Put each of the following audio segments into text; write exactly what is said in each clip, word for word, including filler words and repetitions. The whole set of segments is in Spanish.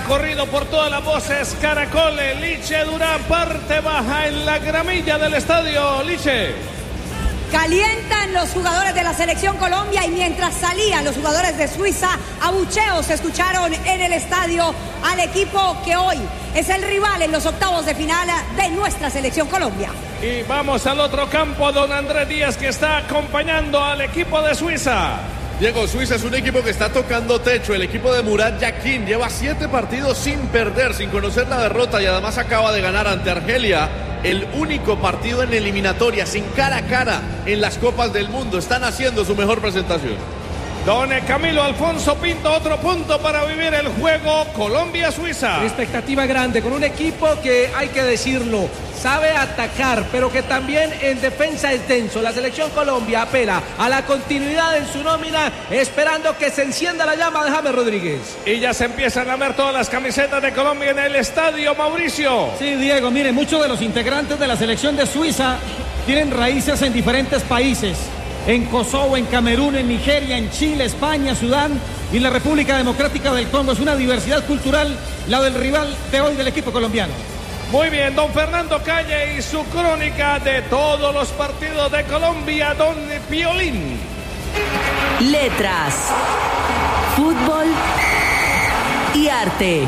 corrido por todas las voces. Caracol, Liche Durán, parte baja en la gramilla del estadio. Liche. Calientan los jugadores de la Selección Colombia y mientras salían los jugadores de Suiza, abucheos se escucharon en el estadio al equipo que hoy es el rival en los octavos de final de nuestra Selección Colombia. Y vamos al otro campo, don Andrés Díaz, que está acompañando al equipo de Suiza. Diego, Suiza es un equipo que está tocando techo. El equipo de Murat Yakin lleva siete partidos sin perder, sin conocer la derrota y además acaba de ganar ante Argelia. El único partido en eliminatoria, sin cara a cara en las Copas del Mundo. Están haciendo su mejor presentación. Don Camilo Alfonso Pinto, otro punto para vivir el juego Colombia-Suiza. Expectativa grande con un equipo que, hay que decirlo, sabe atacar, pero que también en defensa es denso. La Selección Colombia apela a la continuidad en su nómina, esperando que se encienda la llama de James Rodríguez. Y ya se empiezan a ver todas las camisetas de Colombia en el estadio, Mauricio. Sí, Diego, mire, muchos de los integrantes de la Selección de Suiza tienen raíces en diferentes países. En Kosovo, en Camerún, en Nigeria, en Chile, España, Sudán y la República Democrática del Congo. Es una diversidad cultural la del rival de hoy del equipo colombiano. Muy bien, don Fernando Calle y su crónica de todos los partidos de Colombia, don Piolín. Letras, fútbol y arte.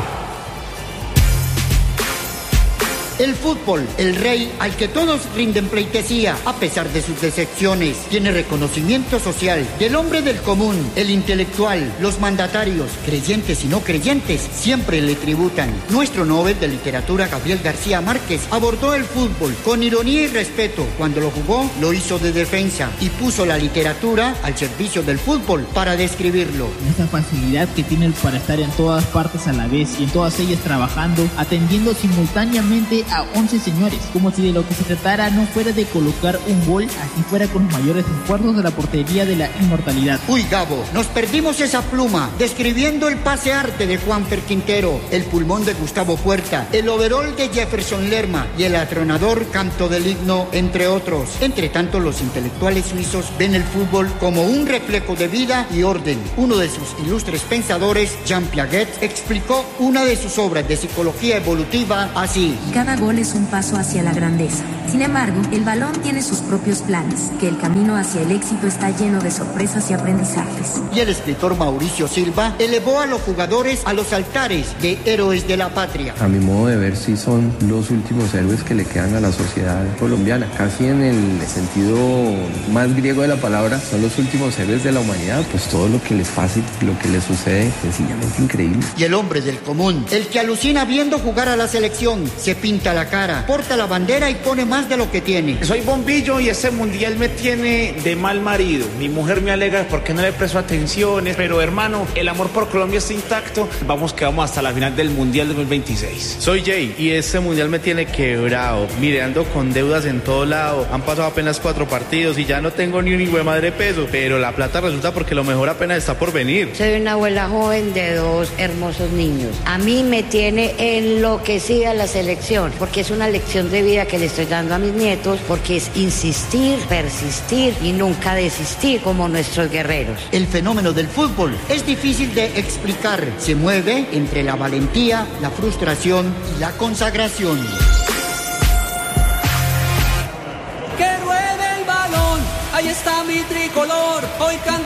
El fútbol, el rey al que todos rinden pleitesía, a pesar de sus decepciones, tiene reconocimiento social del hombre del común, el intelectual, los mandatarios, creyentes y no creyentes, siempre le tributan. Nuestro Nobel de Literatura, Gabriel García Márquez, abordó el fútbol con ironía y respeto. Cuando lo jugó, lo hizo de defensa y puso la literatura al servicio del fútbol para describirlo. Esa facilidad que tiene para estar en todas partes a la vez y en todas ellas trabajando, atendiendo simultáneamente a once señores, como si de lo que se tratara no fuera de colocar un gol, así fuera con los mayores esfuerzos de la portería de la inmortalidad. Uy, Gabo, nos perdimos esa pluma, describiendo el pase arte de Juanfer Quintero, el pulmón de Gustavo Puerta, el overol de Jefferson Lerma y el atronador canto del himno, entre otros. Entre tanto, los intelectuales suizos ven el fútbol como un reflejo de vida y orden. Uno de sus ilustres pensadores, Jean Piaget, explicó una de sus obras de psicología evolutiva así: cada gol es un paso hacia la grandeza. Sin embargo, el balón tiene sus propios planes, que el camino hacia el éxito está lleno de sorpresas y aprendizajes. Y el escritor Mauricio Silva elevó a los jugadores a los altares de héroes de la patria. A mi modo de ver, sí son los últimos héroes que le quedan a la sociedad colombiana. Casi en el sentido más griego de la palabra, son los últimos héroes de la humanidad. Pues todo lo que les pasa y lo que les sucede, sencillamente increíble. Y el hombre del común, el que alucina viendo jugar a la selección, se pinta la cara, porta la bandera y pone más de lo que tiene. Soy bombillo y ese mundial me tiene de mal marido. Mi mujer me alega porque no le presto atención, pero hermano, el amor por Colombia está intacto. Vamos que vamos hasta la final del mundial dos mil veintiséis. Soy Jay y este mundial me tiene quebrado. Mire, ando con deudas en todo lado. Han pasado apenas cuatro partidos y ya no tengo ni un hijo de madre peso, pero la plata resulta porque lo mejor apenas está por venir. Soy una abuela joven de dos hermosos niños. A mí me tiene enloquecida la selección, porque es una lección de vida que le estoy dando a mis nietos, porque es insistir, persistir y nunca desistir como nuestros guerreros. El fenómeno del fútbol es difícil de explicar. Se mueve entre la valentía, la frustración y la consagración. Que ruede el balón, ahí está mi tricolor, hoy canta